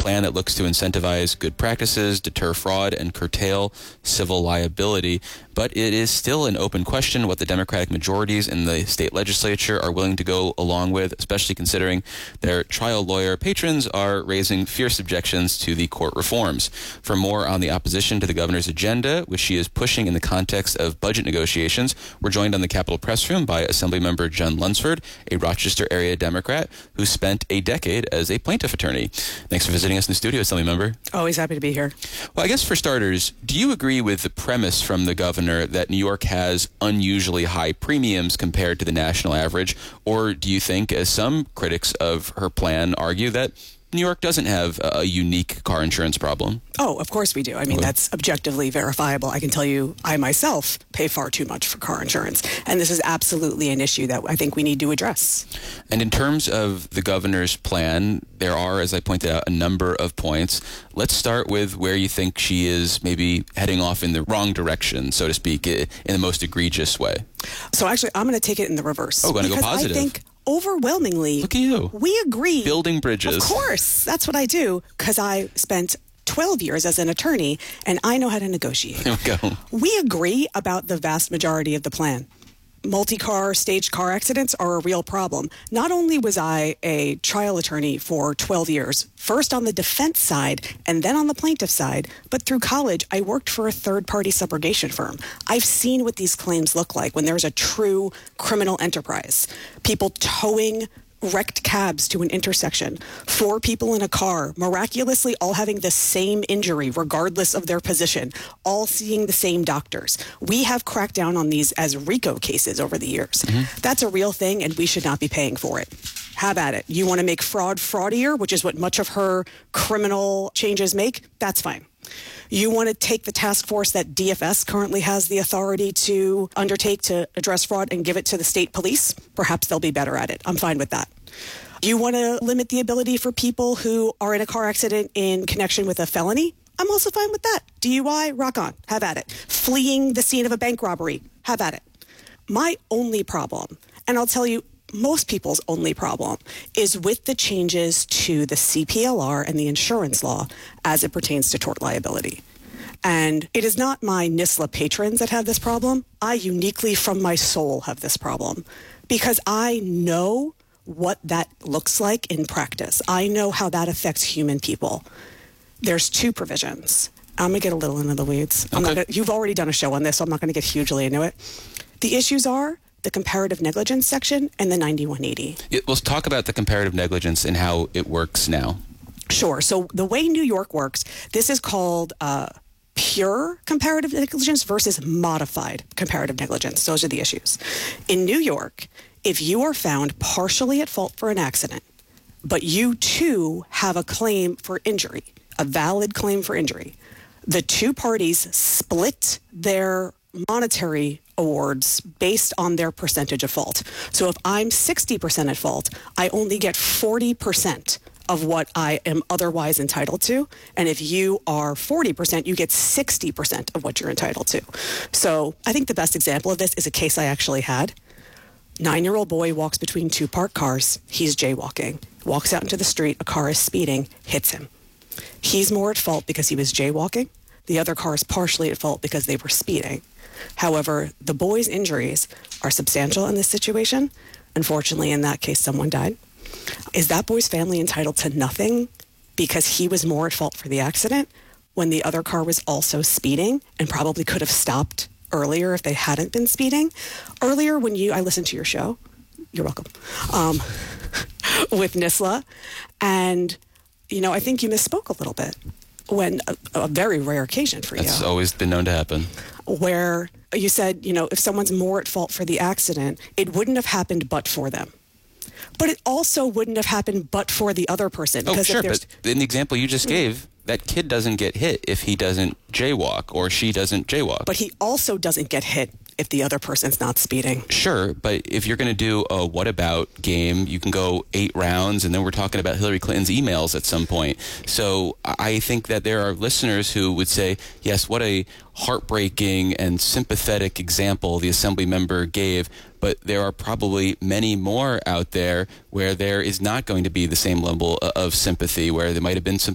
plan that looks to incentivize good practices, deter fraud, and curtail civil liability. But it is still an open question what the Democratic majorities in the state legislature are willing to go along with, especially considering their trial lawyer patrons are raising fierce objections to the court reforms. For more on the opposition to the governor's agenda, which she is pushing in the context of budget negotiations, we're joined on the Capitol Press Room by Assemblymember Jen Lunsford, a Rochester area Democrat who spent a decade as a plaintiff attorney. Thanks for visiting us in the studio, Assemblymember. Always happy to be here. Well, I guess for starters, do you agree with the premise from the governor that New York has unusually high premiums compared to the national average? Or do you think, as some critics of her plan argue, that New York doesn't have a unique car insurance problem? Oh, of course we do. I mean, that's objectively verifiable. I can tell you I myself pay far too much for car insurance. And this is absolutely an issue that I think we need to address. And in terms of the governor's plan, there are, as I pointed out, a number of points. Let's start with where you think she is maybe heading off in the wrong direction, so to speak, in the most egregious way. So actually, I'm going to take it in the reverse. Oh, going to go positive. I think overwhelmingly, look at you. We agree. Building bridges. Of course. That's what I do, because I spent 12 years as an attorney, and I know how to negotiate. There we go. We agree about the vast majority of the plan. Multi-car, staged car accidents are a real problem. Not only was I a trial attorney for 12 years, first on the defense side and then on the plaintiff side, but through college, I worked for a third-party subrogation firm. I've seen what these claims look like when there's a true criminal enterprise. People towing wrecked cabs to an intersection, 4 people in a car, miraculously all having the same injury regardless of their position, all seeing the same doctors. We have cracked down on these as RICO cases over the years. That's a real thing, and we should not be paying for it. Have at it. You want to make fraud fraudier, which is what much of her criminal changes make? That's fine. You want to take the task force that DFS currently has the authority to undertake to address fraud and give it to the state police? Perhaps they'll be better at it. I'm fine with that. You want to limit the ability for people who are in a car accident in connection with a felony? I'm also fine with that. DUI, rock on. Have at it. Fleeing the scene of a bank robbery? Have at it. My only problem, and I'll tell you, most people's only problem, is with the changes to the CPLR and the insurance law as it pertains to tort liability. And it is not my NISLA patrons that have this problem. I uniquely from my soul have this problem because I know what that looks like in practice. I know how that affects human people. There's 2 provisions. I'm going to get a little into the weeds. Okay. You've already done a show on this, so I'm not going to get hugely into it. The issues are the comparative negligence section and the 9180. Let's talk about the comparative negligence and how it works now. Sure. So the way New York works, this is called pure comparative negligence versus modified comparative negligence. Those are the issues. In New York, if you are found partially at fault for an accident, but you too have a claim for injury, a valid claim for injury, the 2 parties split their monetary awards based on their percentage of fault. So if I'm 60% at fault, I only get 40% of what I am otherwise entitled to. And if you are 40%, you get 60% of what you're entitled to. So I think the best example of this is a case I actually had. 9-year-old boy walks between 2 parked cars. He's jaywalking. Walks out into the street. A car is speeding, hits him. He's more at fault because he was jaywalking. The other car is partially at fault because they were speeding. However, the boy's injuries are substantial in this situation. Unfortunately, in that case, someone died. Is that boy's family entitled to nothing because he was more at fault for the accident when the other car was also speeding and probably could have stopped earlier if they hadn't been speeding? Earlier when I listened to your show, you're welcome, with NISLA, and, I think you misspoke a little bit when a very rare occasion for you. That's always been known to happen. Where you said, if someone's more at fault for the accident, it wouldn't have happened but for them. But it also wouldn't have happened but for the other person. Oh, sure, but in the example you just gave, that kid doesn't get hit if he doesn't jaywalk or she doesn't jaywalk. But he also doesn't get hit if the other person's not speeding. Sure, but if you're going to do a what about game, you can go 8 rounds, and then we're talking about Hillary Clinton's emails at some point. So I think that there are listeners who would say, yes, what a heartbreaking and sympathetic example the Assembly member gave, but there are probably many more out there where there is not going to be the same level of sympathy, where there might have been some